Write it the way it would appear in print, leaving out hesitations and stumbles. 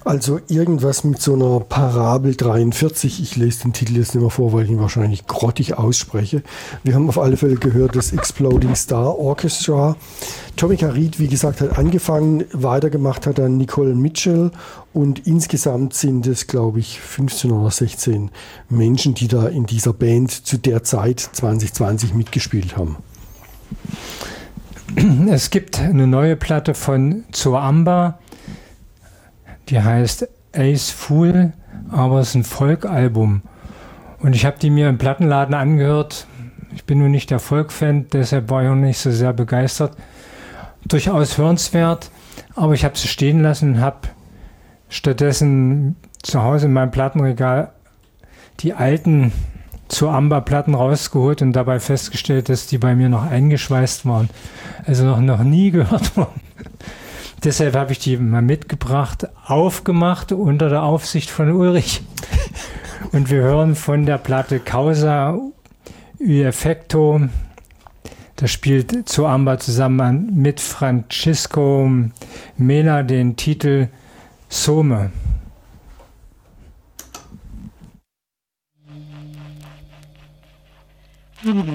Also irgendwas mit so einer Parabel 43. Ich lese den Titel jetzt nicht mehr vor, weil ich ihn wahrscheinlich grottig ausspreche. Wir haben auf alle Fälle gehört, das Exploding Star Orchestra. Tomica Reed, wie gesagt, hat angefangen, weitergemacht hat dann Nicole Mitchell und insgesamt sind es, glaube ich, 15 oder 16 Menschen, die da in dieser Band zu der Zeit 2020 mitgespielt haben. Es gibt eine neue Platte von Zoamba, die heißt Ace Fool, aber es ist ein Folk-Album. Und ich habe die mir im Plattenladen angehört. Ich bin nun nicht der Folk-Fan, deshalb war ich auch nicht so sehr begeistert. Durchaus hörenswert, aber ich habe sie stehen lassen und habe stattdessen zu Hause in meinem Plattenregal die alten Zoamba-Platten rausgeholt und dabei festgestellt, dass die bei mir noch eingeschweißt waren. Also noch nie gehört worden. Deshalb habe ich die mal mitgebracht, aufgemacht unter der Aufsicht von Ulrich. Und wir hören von der Platte Causa y Effecto. Da spielt Zoamba zusammen mit Francisco Mela den Titel Some.